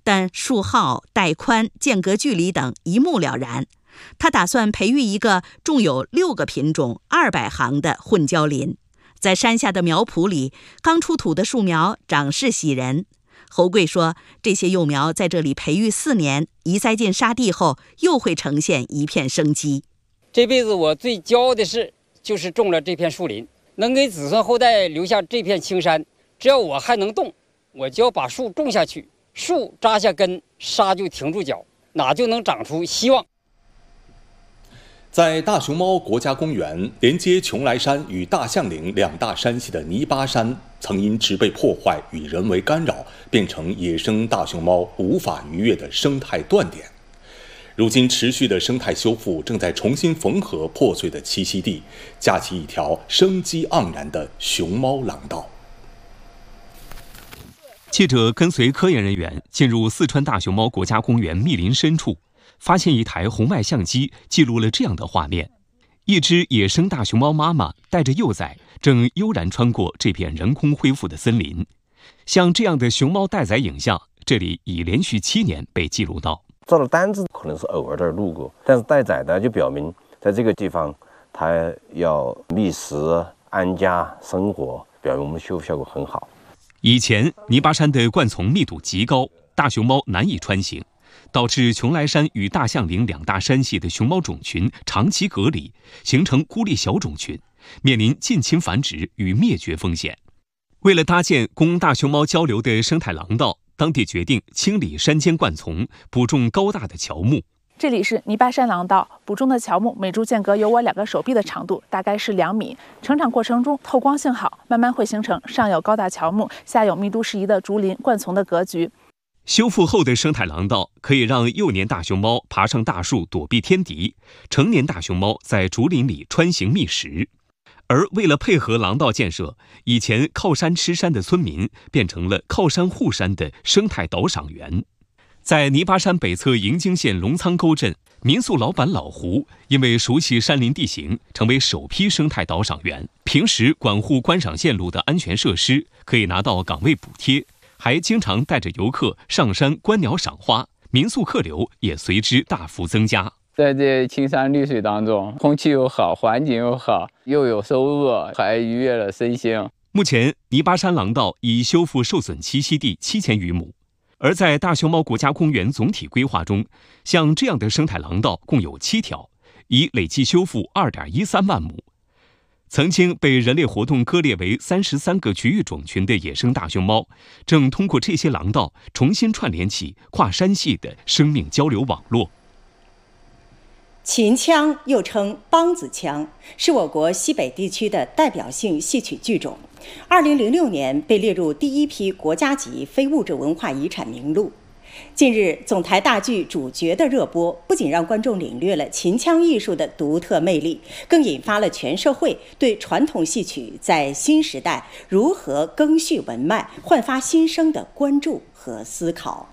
但树号、带宽、间隔距离等一目了然。他打算培育一个种有6个品种、200行的混交林。在山下的苗圃里，刚出土的树苗长势喜人。侯贵说，这些幼苗在这里培育4年，移栽进沙地后，又会呈现一片生机。 这辈子我最骄傲的事，就是种了这片树林，能给子孙后代留下这片青山。只要我还能动，我就要把树种下去。树扎下根，沙就停住脚，哪就能长出希望。 在大熊猫国家公园连接邛崃山与大象岭2大山系的泥巴山，曾因植被破坏与人为干扰，变成野生大熊猫无法逾越的生态断点。如今，持续的生态修复正在重新缝合破碎的栖息地，架起一条生机盎然的熊猫廊道。 记者跟随科研人员进入四川大熊猫国家公园密林深处，发现一台红外相机记录了这样的画面：一只野生大熊猫妈妈带着幼崽，正悠然穿过这片人工恢复的森林。像这样的熊猫待崽影像，这里已连续7年被记录到。 照了单子可能是偶尔的路过，但是待崽的就表明在这个地方它要觅食、安家、生活，表明我们修复效果很好。 以前泥巴山的灌丛密度极高，大熊猫难以穿行，导致邛崃山与大象岭2大山系的熊猫种群长期隔离，形成孤立小种群，面临近亲繁殖与灭绝风险。为了搭建供大熊猫交流的生态廊道，当地决定清理山间灌丛，补种高大的乔木。 这里是泥巴山廊道，补种的乔木每株间隔有我2个手臂的长度，大概是2米。成长过程中透光性好，慢慢会形成上有高大乔木，下有密度适宜的竹林灌丛的格局。 修复后的生态廊道可以让幼年大熊猫爬上大树躲避天敌，成年大熊猫在竹林里穿行觅食。而为了配合廊道建设，以前靠山吃山的村民变成了靠山护山的生态导赏员。在泥巴山北侧营京县龙仓沟镇，民宿老板老胡因为熟悉山林地形，成为首批生态导赏员。平时管护观赏线路的安全设施，可以拿到岗位补贴，还经常带着游客上山观鸟赏花，民宿客流也随之大幅增加。 在这青山绿水当中，空气又好，环境又好，又有收入，还愉悦了身心。 目前，泥巴山廊道已修复受损栖息地7000余亩。而在大熊猫国家公园总体规划中，像这样的生态廊道共有7条，已累计修复2.13万亩。曾经被人类活动割裂为33个局域种群的野生大熊猫，正通过这些廊道重新串联起跨山系的生命交流网络。 秦腔又称梆子腔，是我国西北地区的代表性戏曲剧种。2006年被列入第1批国家级非物质文化遗产名录。近日，总台大剧主角的热播，不仅让观众领略了秦腔艺术的独特魅力，更引发了全社会对传统戏曲在新时代如何更续文脉、焕发新生的关注和思考。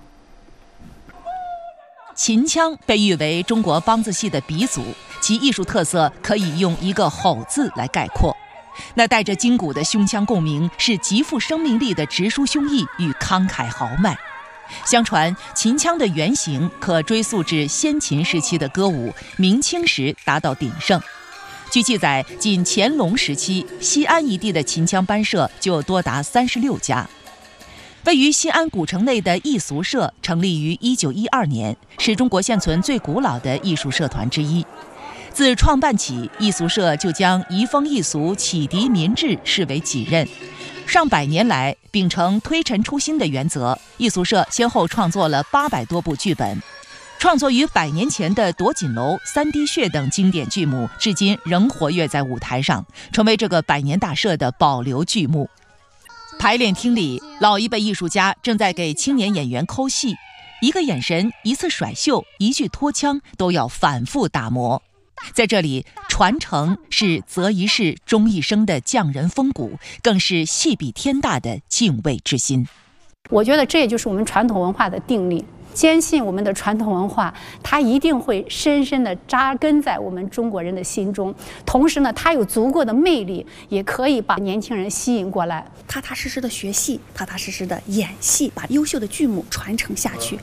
秦腔被誉为中国梆子戏的鼻祖，其艺术特色可以用一个吼字来概括。那带着筋骨的胸腔共鸣，是极富生命力的直抒胸臆与慷慨豪迈。相传秦腔的原型可追溯至先秦时期的歌舞，明清时达到鼎盛。据记载，仅乾隆时期，西安一地的秦腔班社就多达36家。位于西安古城内的艺俗社成立于1912年，是中国现存最古老的艺术社团之一。自创办起，艺俗社就将移风易俗、启迪民智视为己任。上百年来，秉承推陈出新的原则，艺俗社先后创作了800多部剧本。创作于100年前的《夺锦楼》《三滴血》等经典剧目，至今仍活跃在舞台上，成为这个百年大社的保留剧目。排练厅里，老一辈艺术家正在给青年演员抠戏，一个眼神、一次甩袖、一句脱腔，都要反复打磨。在这里，传承是择一事终一生的匠人风骨，更是戏比天大的敬畏之心。 我觉得这也就是我们传统文化的定力，坚信我们的传统文化，它一定会深深地扎根在我们中国人的心中。同时呢，它有足够的魅力，也可以把年轻人吸引过来。 踏踏实实的学戏，踏踏实实的演戏，把优秀的剧目传承下去。